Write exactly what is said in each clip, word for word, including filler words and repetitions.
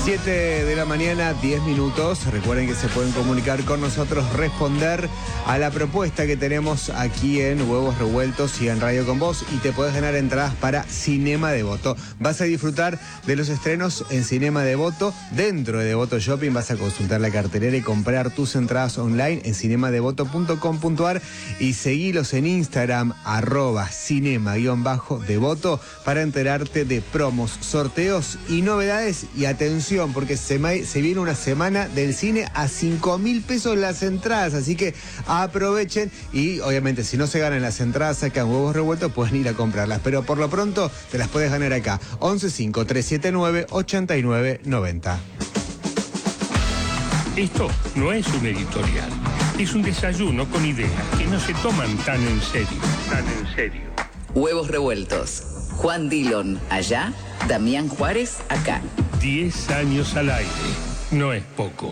siete de la mañana, diez minutos. Recuerden que se pueden comunicar con nosotros, responder a la propuesta que tenemos aquí en Huevos Revueltos y en Radio con Vos, y te podés ganar entradas para Cinema Devoto. Vas a disfrutar de los estrenos en Cinema Devoto. Dentro de Devoto Shopping vas a consultar la cartelera y comprar tus entradas online en cinema devoto punto com punto ar y seguilos en Instagram, arroba cinema-devoto, para enterarte de promos, sorteos y novedades. Y atención, porque se, se viene una semana del cine a cinco mil pesos las entradas, así que aprovechen. Y obviamente si no se ganan las entradas acá en Huevos Revueltos, pueden ir a comprarlas, pero por lo pronto te las puedes ganar acá. once cinco tres siete nueve ochenta y nueve noventa. Esto no es un editorial, es un desayuno con ideas que no se toman tan en serio, tan en serio. Huevos Revueltos. Juan Dillon allá, Damián Juárez acá. Diez años al aire, no es poco.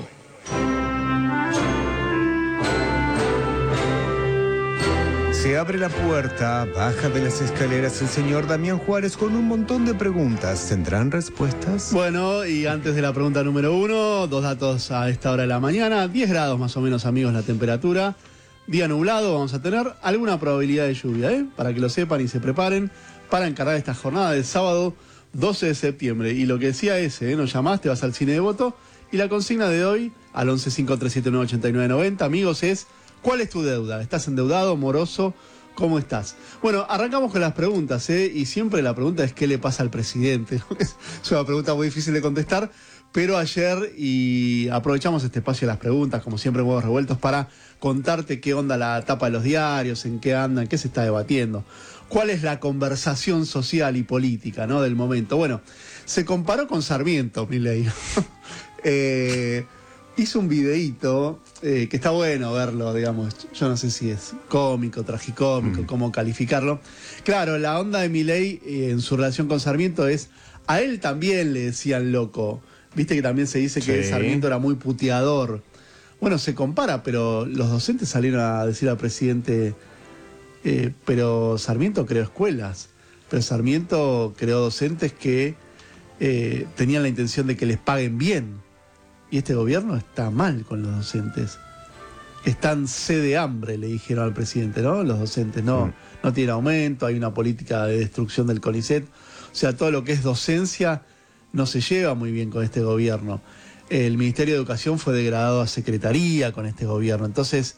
Se abre la puerta, baja de las escaleras el señor Damián Juárez con un montón de preguntas. ¿Tendrán respuestas? Bueno, y antes de la pregunta número uno, dos datos a esta hora de la mañana. diez grados más o menos, amigos, la temperatura. Día nublado, vamos a tener alguna probabilidad de lluvia, ¿eh? Para que lo sepan y se preparen para encarar esta jornada del sábado doce de septiembre. Y lo que decía ese, ¿eh? Nos llamás, te vas al Cine Devoto. Y la consigna de hoy, al once cinco tres siete nueve ochenta y nueve noventa, amigos, es: ¿cuál es tu deuda? ¿Estás endeudado, moroso? ¿Cómo estás? Bueno, arrancamos con las preguntas, ¿eh? Y siempre la pregunta es: ¿qué le pasa al presidente? Es una pregunta muy difícil de contestar, pero ayer, y aprovechamos este espacio de las preguntas, como siempre, Huevos Revueltos, para contarte qué onda la tapa de los diarios, en qué andan, qué se está debatiendo, cuál es la conversación social y política, ¿no?, del momento. Bueno, se comparó con Sarmiento, Milei. eh... Hizo un videíto eh, que está bueno verlo, digamos. Yo no sé si es cómico, tragicómico, mm. cómo calificarlo. Claro, la onda de Milei eh, en su relación con Sarmiento es: a él también le decían loco. Viste que también se dice que sí, Sarmiento era muy puteador. Bueno, se compara, pero los docentes salieron a decir al presidente, eh, pero Sarmiento creó escuelas, pero Sarmiento creó docentes que eh, tenían la intención de que les paguen bien. Y este gobierno está mal con los docentes. Están sed de hambre, le dijeron al presidente, ¿no? Los docentes no, no tienen aumento, hay una política de destrucción del CONICET. O sea, todo lo que es docencia no se lleva muy bien con este gobierno. El Ministerio de Educación fue degradado a secretaría con este gobierno. Entonces,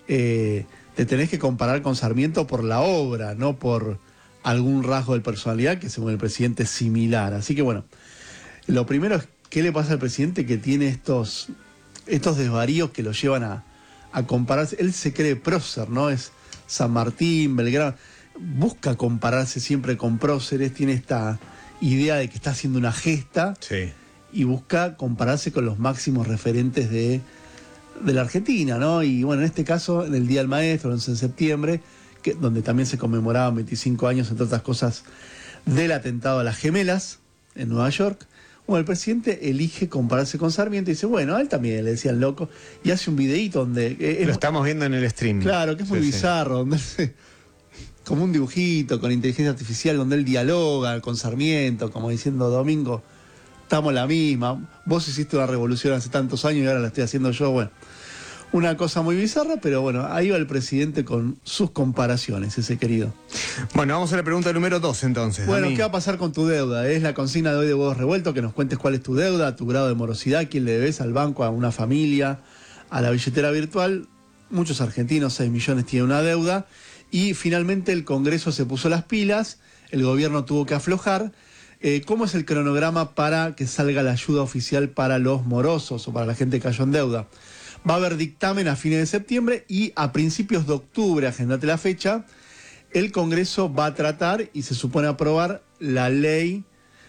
eh, te tenés que comparar con Sarmiento por la obra, no por algún rasgo de personalidad que según el presidente es similar. Así que bueno, lo primero es: ¿qué le pasa al presidente que tiene estos, estos desvaríos que lo llevan a, a compararse? Él se cree prócer, ¿no? Es San Martín, Belgrano. Busca compararse siempre con próceres, tiene esta idea de que está haciendo una gesta. Sí. Y busca compararse con los máximos referentes de, de la Argentina, ¿no? Y bueno, en este caso, en el Día del Maestro, el once de septiembre, que, donde también se conmemoraban veinticinco años, entre otras cosas, del atentado a las Gemelas en Nueva York. Bueno, el presidente elige compararse con Sarmiento y dice: bueno, a él también le decían loco, y hace un videíto donde... Es, lo estamos viendo en el stream. Claro, que es muy sí, bizarro, sí. Donde se, como un dibujito con inteligencia artificial, donde él dialoga con Sarmiento, como diciendo: Domingo, estamos la misma, vos hiciste una revolución hace tantos años y ahora la estoy haciendo yo. Bueno, una cosa muy bizarra, pero bueno, ahí va el presidente con sus comparaciones, ese querido. Bueno, vamos a la pregunta número dos entonces. Bueno, Dani, ¿qué va a pasar con tu deuda? Es la consigna de hoy de Huevos Revueltos, que nos cuentes cuál es tu deuda, tu grado de morosidad, quién le debes al banco, a una familia, a la billetera virtual. Muchos argentinos, seis millones, tienen una deuda. Y finalmente el Congreso se puso las pilas, el gobierno tuvo que aflojar. Eh, ¿Cómo es el cronograma para que salga la ayuda oficial para los morosos o para la gente que cayó en deuda? Va a haber dictamen a fines de septiembre y a principios de octubre, agendate la fecha, el Congreso va a tratar y se supone aprobar la ley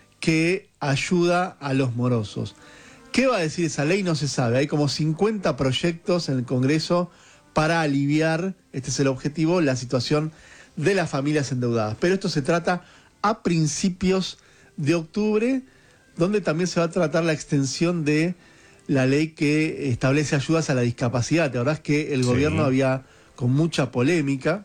que ayuda a los morosos. ¿Qué va a decir esa ley? No se sabe. Hay como cincuenta proyectos en el Congreso para aliviar, este es el objetivo, la situación de las familias endeudadas. Pero esto se trata a principios de octubre, donde también se va a tratar la extensión de la ley que establece ayudas a la discapacidad. La verdad es que el sí. gobierno había, con mucha polémica,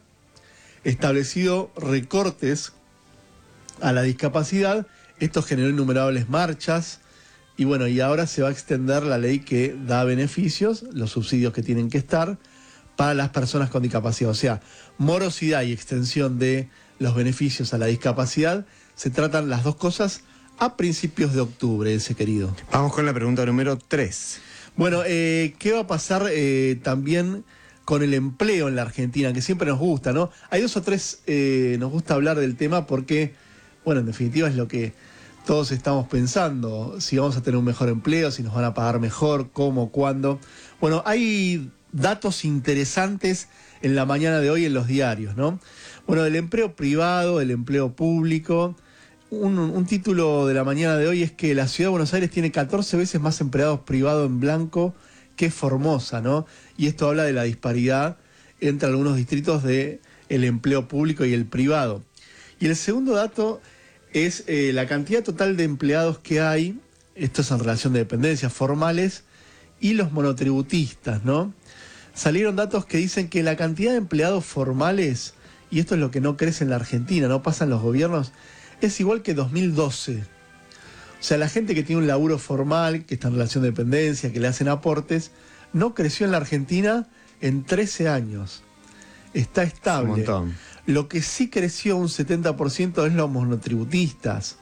establecido recortes a la discapacidad. Esto generó innumerables marchas, Y bueno, y ahora se va a extender la ley que da beneficios, los subsidios que tienen que estar para las personas con discapacidad. O sea, morosidad y extensión de los beneficios a la discapacidad, se tratan las dos cosas a principios de octubre, ese querido. Vamos con la pregunta número tres. Bueno, eh, ¿qué va a pasar eh, también con el empleo en la Argentina? Que siempre nos gusta, ¿no? Hay dos o tres, eh, nos gusta hablar del tema porque, bueno, en definitiva es lo que todos estamos pensando, si vamos a tener un mejor empleo, si nos van a pagar mejor, cómo, cuándo. Bueno, hay datos interesantes en la mañana de hoy en los diarios, ¿no? Bueno, del empleo privado, del empleo público. Un, un título de la mañana de hoy es que la Ciudad de Buenos Aires tiene catorce veces más empleados privados en blanco que Formosa, ¿no? Y esto habla de la disparidad entre algunos distritos del empleo público y el privado. Y el segundo dato es eh, la cantidad total de empleados que hay, esto es en relación de dependencias formales, y los monotributistas, ¿no? Salieron datos que dicen que la cantidad de empleados formales, y esto es lo que no crece en la Argentina, no pasa en los gobiernos, es igual que dos mil doce. O sea, la gente que tiene un laburo formal, que está en relación de dependencia, que le hacen aportes, no creció en la Argentina en trece años. Está estable. Un montón. Lo que sí creció un setenta por ciento es los monotributistas.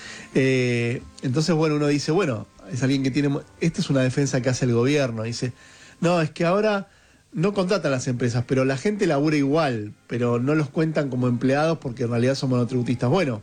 Eh, entonces, bueno, uno dice, bueno, es alguien que tiene... Esta es una defensa que hace el gobierno. Dice, no, es que ahora no contratan las empresas, pero la gente labura igual, pero no los cuentan como empleados porque en realidad son monotributistas. Bueno,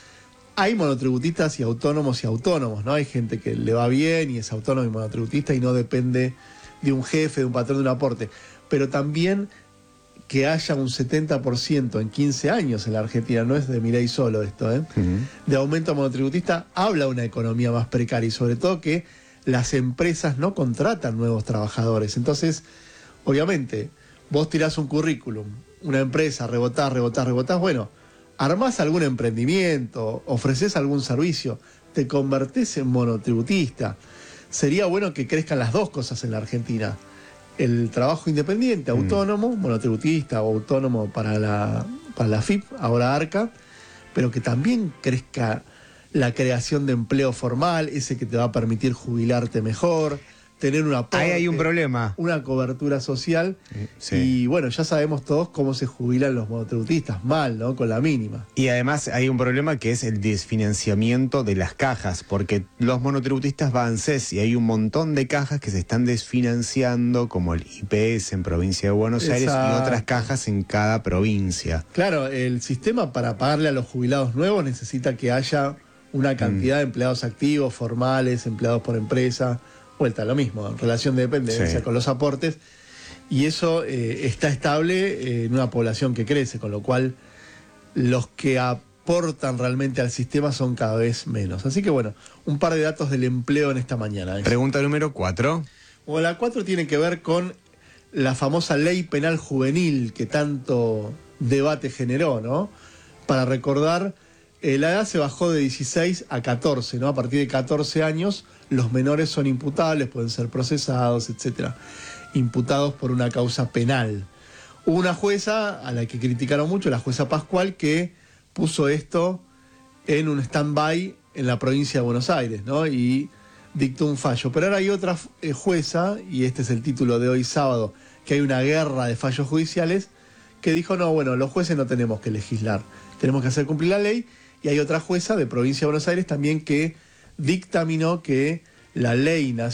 hay monotributistas y autónomos y autónomos, ¿no? Hay gente que le va bien y es autónomo y monotributista y no depende de un jefe, de un patrón, de un aporte. Pero también que haya un setenta por ciento en quince años en la Argentina, no es de Milei solo esto, ¿eh? Uh-huh. De aumento monotributista, habla de una economía más precaria y sobre todo que las empresas no contratan nuevos trabajadores. Entonces, obviamente, vos tirás un currículum, una empresa, rebotás, rebotás, rebotás, bueno, armás algún emprendimiento, ofreces algún servicio, te convertís en monotributista. Sería bueno que crezcan las dos cosas en la Argentina. El trabajo independiente, autónomo, mm. monotributista o autónomo para la, para la F I P, ahora ARCA, pero que también crezca la creación de empleo formal, ese que te va a permitir jubilarte mejor, tener una Ahí hay un problema. Una cobertura social. Sí. Y bueno, ya sabemos todos cómo se jubilan los monotributistas, mal, ¿no? Con la mínima. Y además hay un problema que es el desfinanciamiento de las cajas, porque los monotributistas van a ANSES y hay un montón de cajas que se están desfinanciando, como el I P S en provincia de Buenos Aires. Exacto. Y otras cajas en cada provincia. Claro, el sistema para pagarle a los jubilados nuevos necesita que haya una cantidad mm. de empleados activos, formales, empleados por empresa. Vuelta, lo mismo, en relación de dependencia, sí. con los aportes, y eso eh, está estable eh, en una población que crece, con lo cual los que aportan realmente al sistema son cada vez menos. Así que bueno, un par de datos del empleo en esta mañana. ¿eh? Pregunta número cuatro. Bueno, la cuatro tiene que ver con la famosa ley penal juvenil que tanto debate generó, ¿no? Para recordar, eh, la edad se bajó de dieciséis a catorce, ¿no? A partir de catorce años los menores son imputables, pueden ser procesados, etcétera, imputados por una causa penal. Hubo una jueza a la que criticaron mucho, la jueza Pascual, que puso esto en un stand-by en la provincia de Buenos Aires, ¿no? Y dictó un fallo. Pero ahora hay otra eh, jueza, y este es el título de hoy sábado, que hay una guerra de fallos judiciales, que dijo, no, bueno, los jueces no tenemos que legislar, tenemos que hacer cumplir la ley. Y hay otra jueza de provincia de Buenos Aires también que dictaminó que la ley nacional